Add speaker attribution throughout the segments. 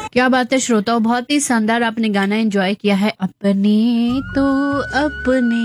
Speaker 1: क्या बात है श्रोताओं, बहुत ही शानदार आपने गाना एंजॉय किया है। अपने तो अपने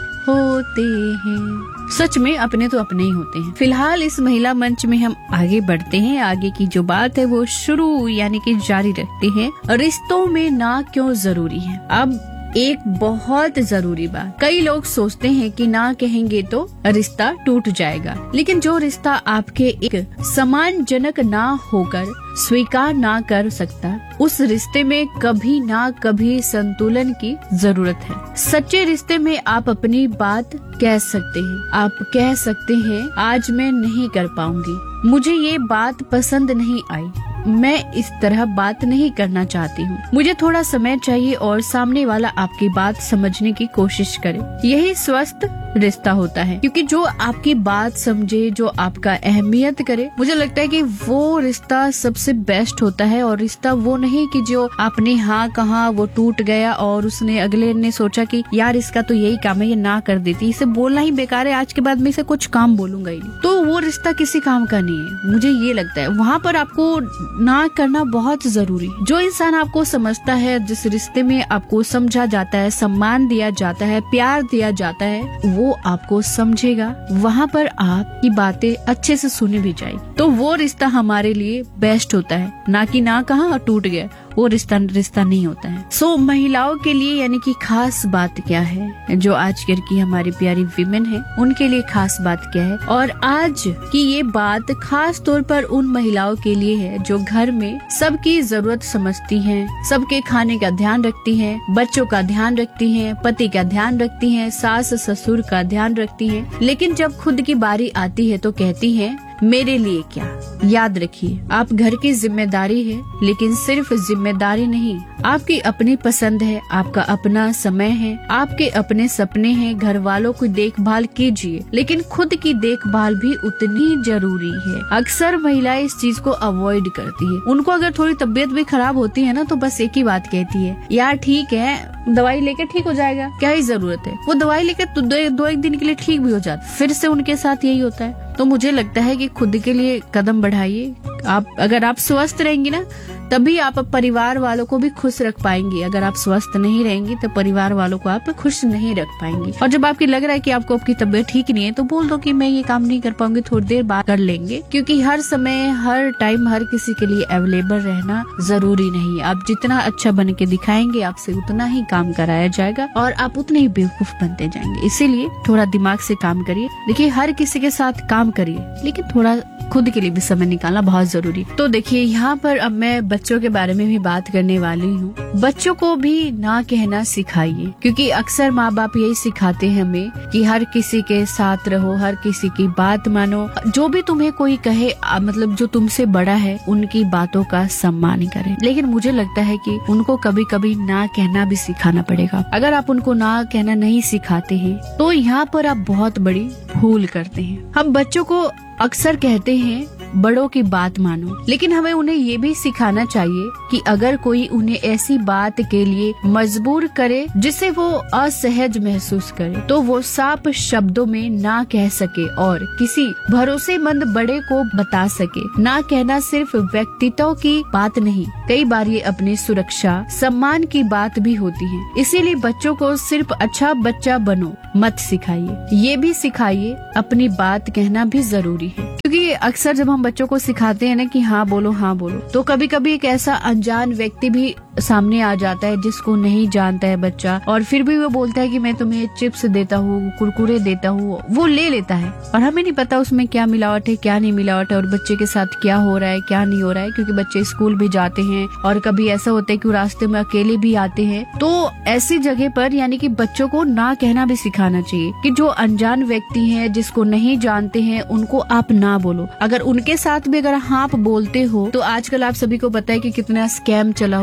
Speaker 1: होते हैं, सच में अपने तो अपने ही होते हैं। फिलहाल इस महिला मंच में हम आगे बढ़ते हैं। आगे की जो बात है वो शुरू यानी कि जारी रखते हैं। रिश्तों में ना क्यों जरूरी है। अब एक बहुत जरूरी बात, कई लोग सोचते हैं कि ना कहेंगे तो रिश्ता टूट जाएगा, लेकिन जो रिश्ता आपके एक सम्मानजनक ना होकर स्वीकार ना कर सकता, उस रिश्ते में कभी ना कभी संतुलन की जरूरत है। सच्चे रिश्ते में आप अपनी बात कह सकते हैं। आप कह सकते हैं आज मैं नहीं कर पाऊंगी, मुझे ये बात पसंद नहीं आई, मैं इस तरह बात नहीं करना चाहती हूँ, मुझे थोड़ा समय चाहिए, और सामने वाला आपकी बात समझने की कोशिश करे। यही स्वस्थ रिश्ता होता है, क्योंकि जो आपकी बात समझे, जो आपका अहमियत करे, मुझे लगता है कि वो रिश्ता सबसे बेस्ट होता है। और रिश्ता वो नहीं कि जो आपने हाँ कहा वो टूट गया और उसने अगले ने सोचा कि यार इसका तो यही काम है, ये ना कर देती, इसे बोलना ही बेकार है, आज के बाद मैं इसे कुछ काम बोलूंगा ही नहीं, तो वो रिश्ता किसी काम का नहीं है। मुझे ये लगता है वहाँ पर आपको ना करना बहुत जरूरी। जो इंसान आपको समझता है, जिस रिश्ते में आपको समझा जाता है, सम्मान दिया जाता है, प्यार दिया जाता है, वो आपको समझेगा, वहाँ पर आपकी बातें अच्छे से सुनी भी जाएगी, तो वो रिश्ता हमारे लिए बेस्ट होता है। ना कि ना कहा और टूट गया, वो रिश्ता नहीं होता है। सो महिलाओं के लिए यानी कि खास बात क्या है, जो आजकल की हमारी प्यारी विमेन है उनके लिए खास बात क्या है। और आज की ये बात खास तौर पर उन महिलाओं के लिए है जो घर में सबकी जरूरत समझती हैं, सबके खाने का ध्यान रखती हैं, बच्चों का ध्यान रखती हैं, पति का ध्यान रखती हैं, सास ससुर का ध्यान रखती हैं, लेकिन जब खुद की बारी आती है तो कहती हैं मेरे लिए क्या। याद रखिए, आप घर की जिम्मेदारी है, लेकिन सिर्फ जिम्मेदारी नहीं, आपकी अपनी पसंद है, आपका अपना समय है, आपके अपने सपने हैं। घर वालों की देखभाल कीजिए, लेकिन खुद की देखभाल भी उतनी जरूरी है। अक्सर महिलाएं इस चीज को अवॉइड करती है। उनको अगर थोड़ी तबीयत भी खराब होती है ना, तो बस एक ही बात कहती है, यार ठीक है, दवाई लेके ठीक हो जाएगा, क्या ही जरूरत है। वो दवाई लेके दो एक दिन के लिए ठीक भी हो जाता, फिर से उनके साथ यही होता है। तो मुझे लगता है कि खुद के लिए कदम बढ़ाइए। अगर आप स्वस्थ रहेंगी ना, तभी आप परिवार वालों को भी खुश रख पाएंगी। अगर आप स्वस्थ नहीं रहेंगी तो परिवार वालों को आप खुश नहीं रख पाएंगी। और जब आपकी लग रहा है कि आपको आपकी तबीयत ठीक नहीं है, तो बोल दो कि मैं ये काम नहीं कर पाऊंगी, थोड़ी देर बाद कर लेंगे। क्योंकि हर समय हर टाइम हर किसी के लिए अवेलेबल रहना जरूरी नहीं है। आप जितना अच्छा बन के दिखाएंगे, आपसे उतना ही काम कराया जाएगा और आप उतने ही बेवकूफ बनते जाएंगे। इसीलिए थोड़ा दिमाग से काम करिए। देखिए, हर किसी के साथ काम करिए, लेकिन थोड़ा खुद के लिए भी समय निकालना बहुत जरूरी। तो देखिए, यहाँ पर अब मैं बच्चों के बारे में भी बात करने वाली हूँ। बच्चों को भी ना कहना सिखाइए, क्योंकि अक्सर माँ बाप यही सिखाते हैं हमें कि हर किसी के साथ रहो, हर किसी की बात मानो, जो भी तुम्हें कोई कहे, मतलब जो तुमसे बड़ा है उनकी बातों का सम्मान करें। लेकिन मुझे लगता है कि उनको कभी कभी ना कहना भी सिखाना पड़ेगा। अगर आप उनको ना कहना नहीं सिखाते हैं तो यहाँ पर आप बहुत बड़ी भूल करते हैं। हम बच्चों को अक्सर कहते हैं बड़ों की बात मानो, लेकिन हमें उन्हें ये भी सिखाना चाहिए कि अगर कोई उन्हें ऐसी बात के लिए मजबूर करे जिससे वो असहज महसूस करे, तो वो साफ शब्दों में ना कह सके और किसी भरोसेमंद बड़े को बता सके। ना कहना सिर्फ व्यक्तित्व की बात नहीं, कई बार ये अपनी सुरक्षा सम्मान की बात भी होती है। इसीलिए बच्चों को सिर्फ अच्छा बच्चा बनो मत सिखाइए, ये भी सिखाइए अपनी बात कहना भी जरूरी है। क्योंकि अक्सर जब हम बच्चों को सिखाते हैं ना कि हाँ बोलो, तो कभी कभी एक ऐसा अनजान व्यक्ति भी सामने आ जाता है जिसको नहीं जानता है बच्चा, और फिर भी वो बोलता है कि मैं तुम्हें चिप्स देता हूँ, कुरकुरे देता हूँ, वो ले लेता है और हमें नहीं पता उसमें क्या मिलावट है, क्या नहीं मिलावट है, और बच्चे के साथ क्या हो रहा है, क्या नहीं हो रहा है। क्योंकि बच्चे स्कूल भी जाते हैं और कभी ऐसा होता है कि रास्ते में अकेले भी आते हैं। तो ऐसी जगह पर यानी कि बच्चों को ना कहना भी सिखाना चाहिए कि जो अनजान व्यक्ति है, जिसको नहीं जानते हैं, उनको आप ना बोलो। अगर उनके साथ भी अगर आप बोलते हो, तो आजकल आप सभी को पता है कि कितना स्कैम चला हुआ है,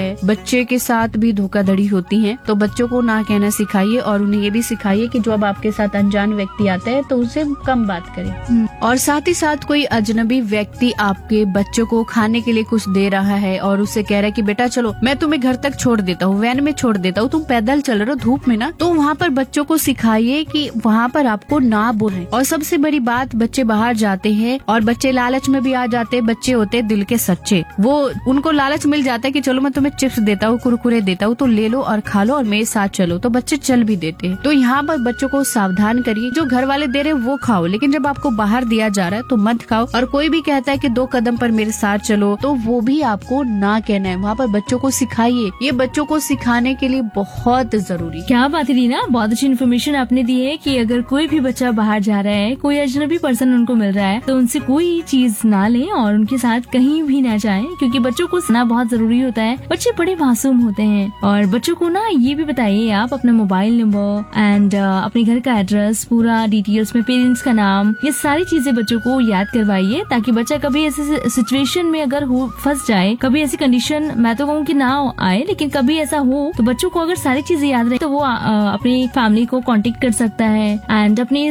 Speaker 1: है, बच्चे के साथ भी धोखाधड़ी होती है। तो बच्चों को ना कहना सिखाइए और उन्हें ये भी सिखाइए कि जब आपके साथ अनजान व्यक्ति आता है तो उनसे कम बात करें। और साथ ही साथ कोई अजनबी व्यक्ति आपके बच्चों को खाने के लिए कुछ दे रहा है और उससे कह रहा है कि बेटा चलो मैं तुम्हें घर तक छोड़ देता हूँ, वैन में छोड़ देता हूँ, तुम पैदल चल रहे हो धूप में ना, तो वहाँ पर बच्चों को सिखाइए कि वहाँ पर आपको ना बोले। और सबसे बड़ी बात, बच्चे बाहर जाते हैं और बच्चे लालच में भी आ जाते हैं। बच्चे होते हैं दिल के सच्चे, वो उनको लालच मिल जाता है कि चलो मैं तुम्हें चिप्स देता हूँ, कुरकुरे देता हूँ, तो ले लो और खा लो और मेरे साथ चलो, तो बच्चे चल भी देते हैं। तो यहाँ पर बच्चों को सावधान करिए, जो घर वाले दे रहे वो खाओ, लेकिन जब आपको बाहर दिया जा रहा है तो मत खाओ। और कोई भी कहता है कि 2 कदम पर मेरे साथ चलो, तो वो भी आपको ना कहना है। वहाँ पर बच्चों को सिखाइए, ये बच्चों को सिखाने के लिए बहुत जरूरी।
Speaker 2: क्या बात है रीना, बहुत अच्छी इन्फॉर्मेशन आपने दी है कि अगर कोई भी बच्चा बाहर जा रहा है, कोई अजनबी पर्सन उनको मिल रहा है, तो उनसे कोई चीज ना लें और उनके साथ कहीं भी ना जाएं, क्योंकि बच्चों को सुनना बहुत जरूरी होता है। बच्चे बड़े मासूम होते हैं और बच्चों को ना ये भी बताइए आप अपना मोबाइल नंबर एंड अपने घर का एड्रेस, पूरा डिटेल्स में पेरेंट्स का नाम, ये सारी चीजें बच्चों को याद करवाइए, ताकि बच्चा कभी ऐसे सिचुएशन में अगर फंस जाए, कभी ऐसी कंडीशन मैं तो कहूँ कि ना आए, लेकिन कभी ऐसा हो तो बच्चों को अगर सारी चीजें याद रहे तो वो अपनी फैमिली को कांटेक्ट कर सकता है एंड अपने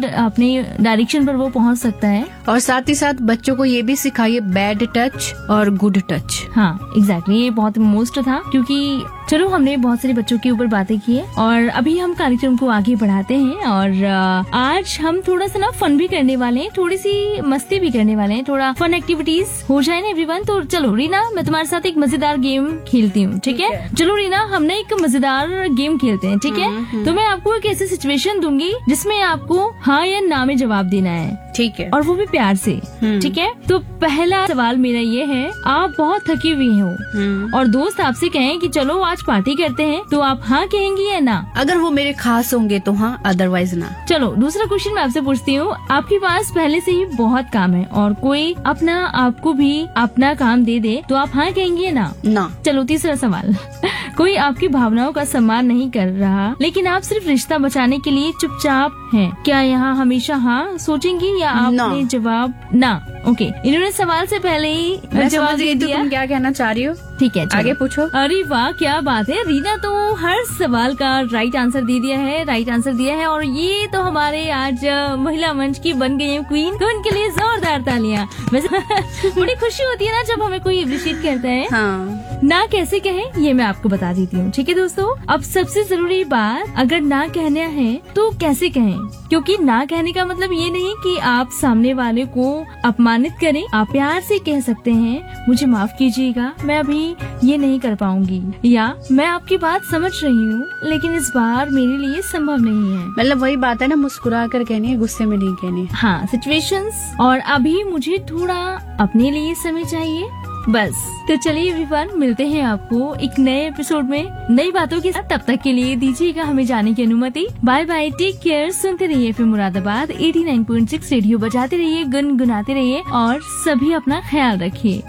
Speaker 2: डायरेक्शन पर वो पहुंच सकता है।
Speaker 1: और साथ ही साथ बच्चों को ये भी सिखाइए बैड टच और गुड टच।
Speaker 2: हाँ एग्जैक्टली, ये बहुत मोस्ट था, क्योंकि चलो हमने बहुत सारे बच्चों के ऊपर बातें की है और अभी हम कार्यक्रम को आगे बढ़ाते हैं। और आज हम थोड़ा सा ना फन भी करने वाले हैं, थोड़ी सी मस्ती भी करने वाले हैं, थोड़ा फन एक्टिविटीज हो जाए ना एवरीवन। तो चलो रीना, मैं तुम्हारे साथ एक मजेदार गेम खेलती हूँ, ठीक है? चलो रीना, हमने एक मजेदार गेम खेलते हैं, ठीक है? तो मैं आपको एक ऐसी सिचुएशन दूंगी जिसमें आपको हाँ या ना में जवाब देना है,
Speaker 1: ठीक है?
Speaker 2: और वो भी प्यार से, ठीक है? तो पहला सवाल मेरा ये है, आप बहुत थकी हुई हो और दोस्त आपसे कहें कि चलो आज पार्टी करते हैं, तो आप हाँ कहेंगी या ना?
Speaker 1: अगर वो मेरे खास होंगे तो हाँ, अदरवाइज ना।
Speaker 2: चलो दूसरा क्वेश्चन मैं आपसे पूछती हूँ, आपके पास पहले से ही बहुत काम है और कोई अपना आपको भी अपना काम दे दे, तो आप हाँ कहेंगी या ना?
Speaker 1: ना।
Speaker 2: चलो तीसरा सवाल, कोई आपकी भावनाओं का सम्मान नहीं कर रहा, लेकिन आप सिर्फ रिश्ता बचाने के लिए चुपचाप हैं, क्या यहाँ हमेशा हाँ सोचेंगी या आपने जवाब ना? ओके, इन्होंने सवाल से पहले ही जवाब दे दिया।
Speaker 1: तुम क्या कहना चाह रही हो?
Speaker 2: ठीक है,
Speaker 1: आगे पूछो।
Speaker 2: अरे वाह, क्या बात है रीना, तो हर सवाल का राइट आंसर दे दिया है, राइट आंसर दिया है। और ये तो हमारे आज महिला मंच की बन गई है क्वीन, तो उनके लिए जोरदार तालियां। वैसे बड़ी खुशी होती है ना जब हमें कोई अप्रिशिएट करता है।
Speaker 1: हाँ।
Speaker 2: ना कैसे कहें ये मैं आपको बता देती हूँ, ठीक है दोस्तों? अब सबसे जरूरी बात, अगर ना कहना है तो कैसे कहें, क्योंकि ना कहने का मतलब ये नहीं कि आप सामने वाले को अपमानित करें। आप प्यार से कह सकते हैं, मुझे माफ कीजिएगा, मैं अभी ये नहीं कर पाऊंगी, या मैं आपकी बात समझ रही हूँ लेकिन इस बार मेरे लिए संभव नहीं है।
Speaker 1: मतलब वही बात है ना, मुस्कुरा कर कहनी है, गुस्से में नहीं कहनी।
Speaker 2: हाँ, सिचुएशंस। और अभी मुझे थोड़ा अपने लिए समय चाहिए, बस। तो चलिए एवरीवन, मिलते हैं आपको एक नए एपिसोड में नई बातों के साथ। तब तक के लिए दीजिएगा हमें जाने की अनुमति। Bye bye, take care. सुनते रहिए एफएम मुरादाबाद 89.6 रेडियो, बजाते रहिए, गुनगुनाते रहिए और सभी अपना ख्याल रखिए।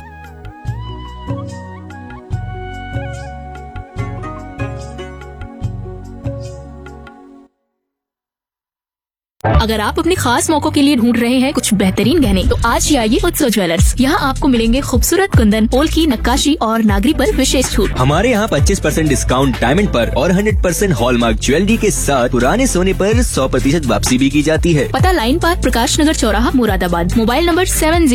Speaker 3: अगर आप अपने खास मौकों के लिए ढूंढ रहे हैं कुछ बेहतरीन गहने, तो आज ही आइए उत्सव ज्वेलर्स। यहाँ आपको मिलेंगे खूबसूरत कुंदन, पोल की नक्काशी और नागरी पर विशेष छूट।
Speaker 4: हमारे यहाँ 25% डिस्काउंट डायमंड पर और 100% हॉलमार्क ज्वेलरी के साथ पुराने सोने पर 100% वापसी भी की जाती है।
Speaker 3: पता लाइन पार्क, प्रकाश नगर चौराहा, मुरादाबाद। Mobile number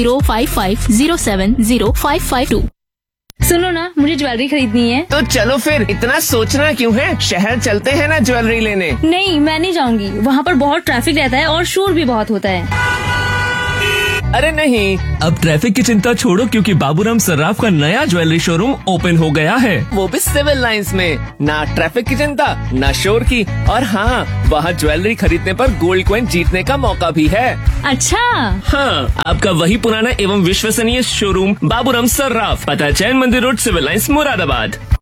Speaker 3: 7055070552।
Speaker 2: सुनो ना, मुझे ज्वेलरी खरीदनी है।
Speaker 5: तो चलो फिर, इतना सोचना क्यों है, शहर चलते हैं ना ज्वेलरी लेने।
Speaker 2: नहीं, मैं नहीं जाऊंगी, वहाँ पर बहुत ट्रैफिक रहता है और शोर भी बहुत होता है।
Speaker 5: अरे नहीं,
Speaker 6: अब ट्रैफिक की चिंता छोड़ो, क्योंकि बाबूराम सर्राफ का नया ज्वेलरी शोरूम ओपन हो गया है,
Speaker 5: वो भी सिविल लाइंस में। ना ट्रैफिक की चिंता, ना शोर की, और हाँ, वहाँ ज्वेलरी खरीदने पर गोल्ड कॉइन जीतने का मौका भी है।
Speaker 2: अच्छा
Speaker 6: हाँ, आपका वही पुराना एवं विश्वसनीय शोरूम बाबूराम सर्राफ, पता चैन मंदिर रोड, सिविल लाइंस, मुरादाबाद।